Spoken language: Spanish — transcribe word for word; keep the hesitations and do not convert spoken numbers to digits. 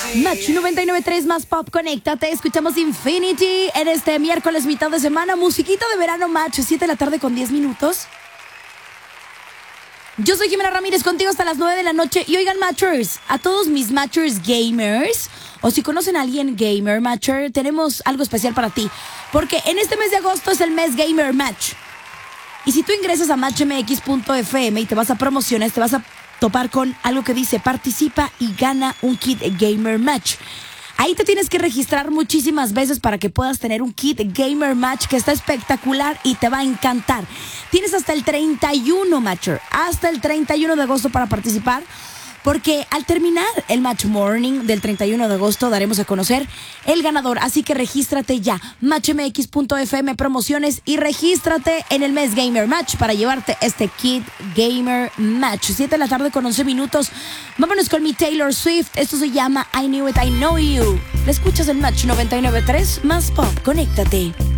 Match noventa y nueve punto tres más Pop, conéctate. Escuchamos Infinity en este miércoles, mitad de semana. Musiquita de verano, Match, siete de la tarde con diez minutos. Yo soy Jimena Ramírez, contigo hasta las nueve de la noche. Y oigan, Matchers, a todos mis Matchers gamers, o si conocen a alguien gamer, Matcher, tenemos algo especial para ti. Porque en este mes de agosto es el mes Gamer Match. Y si tú ingresas a match m x punto f m y te vas a promociones, te vas a topar con algo que dice participa y gana un kit Gamer Match. Ahí te tienes que registrar muchísimas veces para que puedas tener un kit Gamer Match que está espectacular y te va a encantar. Tienes hasta el treinta y uno, Matcher, hasta el treinta y uno de agosto para participar, porque al terminar el Match Morning del treinta y uno de agosto daremos a conocer el ganador. Así que regístrate ya, match m x punto f m promociones, y regístrate en el mes Gamer Match para llevarte este kit Gamer Match. siete de la tarde con once minutos. Vámonos con mi Taylor Swift. Esto se llama I Knew It, I Know You. La escuchas en Match noventa y nueve punto tres más Pop. Conéctate.